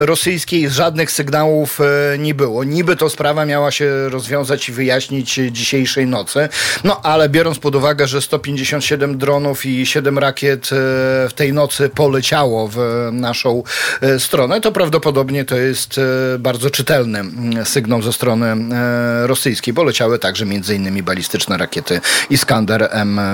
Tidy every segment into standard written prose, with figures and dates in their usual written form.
rosyjskiej żadnych sygnałów nie było. Niby to sprawa miała się rozwiązać i wyjaśnić dzisiejszej nocy. No ale biorąc pod uwagę, że 157 dronów i 7 rakiet w tej nocy poleciało w naszą stronę, to prawdopodobnie to jest bardzo czytelny sygnał ze strony rosyjskiej, bo leciały także m.in. balistyczne rakiety Iskander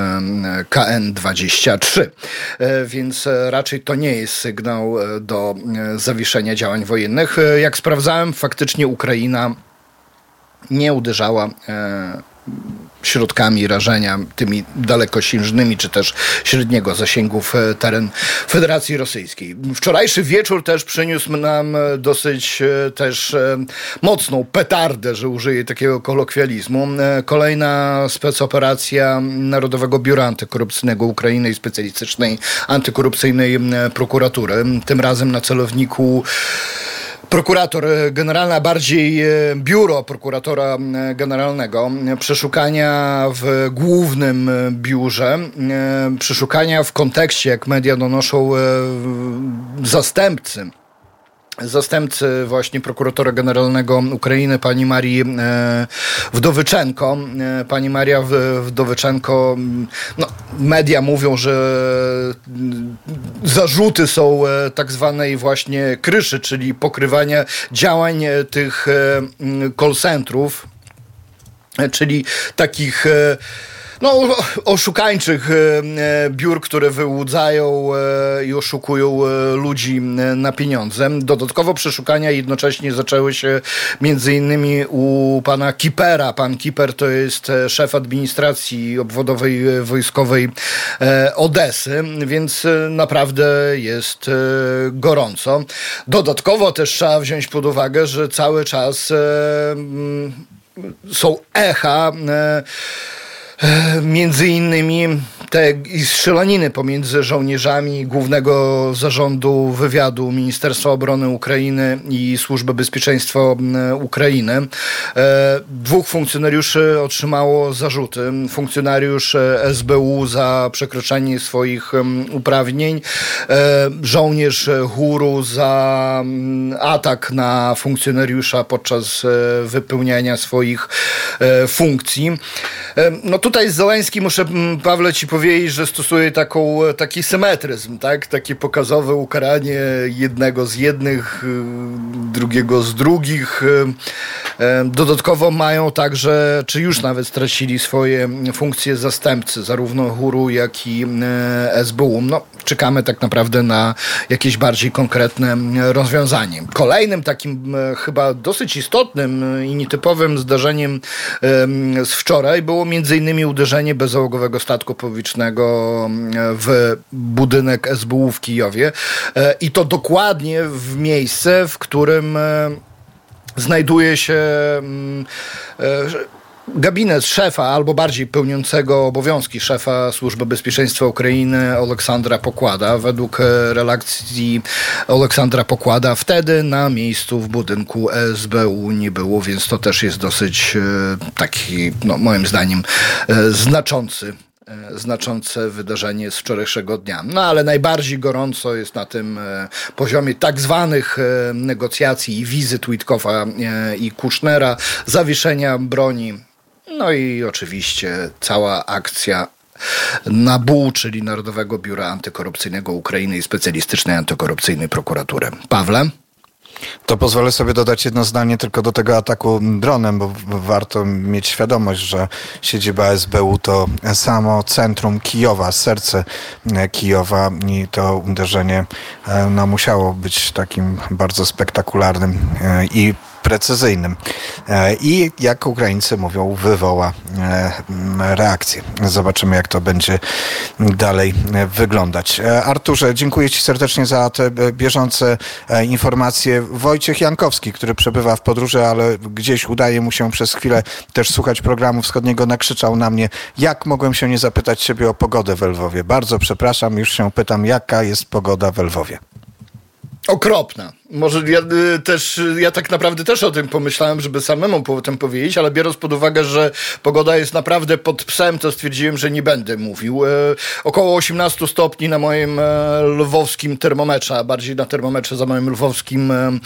KN-23. Więc raczej to nie jest sygnał do zawieszenia działań wojennych. Jak sprawdzałem, faktycznie Ukraina nie uderzała środkami rażenia, tymi dalekosiężnymi, czy też średniego zasięgu w teren Federacji Rosyjskiej. Wczorajszy wieczór też przyniósł nam dosyć też mocną petardę, że użyję takiego kolokwializmu. Kolejna specoperacja Narodowego Biura Antykorupcyjnego Ukrainy i specjalistycznej antykorupcyjnej prokuratury. Tym razem na celowniku prokurator generalny, a bardziej biuro prokuratora generalnego, przeszukania w głównym biurze, przeszukania w kontekście, jak media donoszą, zastępcy właśnie prokuratora generalnego Ukrainy, pani Marii Wdowyczenko. Pani Maria Wdowyczenko, no, media mówią, że zarzuty są tak zwanej właśnie kryszy, czyli pokrywania działań tych call centrów, czyli takich oszukańczych biur, które wyłudzają i oszukują ludzi na pieniądze. Dodatkowo przeszukania jednocześnie zaczęły się między innymi u pana Kipera. Pan Kiper to jest szef administracji obwodowej wojskowej Odesy, więc naprawdę jest gorąco. Dodatkowo też trzeba wziąć pod uwagę, że cały czas są echa między innymi te strzelaniny pomiędzy żołnierzami Głównego Zarządu Wywiadu Ministerstwa Obrony Ukrainy i Służby Bezpieczeństwa Ukrainy. Dwóch funkcjonariuszy otrzymało zarzuty. Funkcjonariusz SBU za przekroczenie swoich uprawnień, żołnierz GUR-u za atak na funkcjonariusza podczas wypełniania swoich funkcji. No tutaj Zełenski, muszę, Pawle, ci powiedzieć, że stosuje taki symetryzm, tak? Takie pokazowe ukaranie jednego z jednych, drugiego z drugich. Dodatkowo mają także, czy już nawet stracili swoje funkcje zastępcy, zarówno GUR-u, jak i SBU. No, czekamy tak naprawdę na jakieś bardziej konkretne rozwiązanie. Kolejnym takim chyba dosyć istotnym i nietypowym zdarzeniem z wczoraj było między innymi uderzenie bezzałogowego statku powietrznego w budynek SBU w Kijowie i to dokładnie w miejsce, w którym znajduje się gabinet szefa, albo bardziej pełniącego obowiązki szefa Służby Bezpieczeństwa Ukrainy Oleksandra Pokłada. Według relacji Oleksandra Pokłada wtedy na miejscu w budynku SBU nie było, więc to też jest dosyć taki, no, moim zdaniem, znaczące wydarzenie z wczorajszego dnia. No ale najbardziej gorąco jest na tym poziomie tak zwanych negocjacji i wizyt Witkowa i Kusznera, zawieszenia broni, no i oczywiście cała akcja NABU, czyli Narodowego Biura Antykorupcyjnego Ukrainy i specjalistycznej antykorupcyjnej prokuratury. Pawle? To pozwolę sobie dodać jedno zdanie tylko do tego ataku dronem, bo warto mieć świadomość, że siedziba SBU to samo centrum Kijowa, serce Kijowa i to uderzenie musiało być takim bardzo spektakularnym i precyzyjnym. I jak Ukraińcy mówią, wywoła reakcję. Zobaczymy, jak to będzie dalej wyglądać. Arturze, dziękuję ci serdecznie za te bieżące informacje. Wojciech Jankowski, który przebywa w podróży, ale gdzieś udaje mu się przez chwilę też słuchać programu wschodniego, nakrzyczał na mnie, jak mogłem się nie zapytać ciebie o pogodę w Lwowie. Bardzo przepraszam, już się pytam, jaka jest pogoda w Lwowie. Okropna. Może ja tak naprawdę też o tym pomyślałem, żeby samemu o tym powiedzieć, ale biorąc pod uwagę, że pogoda jest naprawdę pod psem, to stwierdziłem, że nie będę mówił. Około 18 stopni na moim lwowskim termometrze, a bardziej na termometrze za moim lwowskim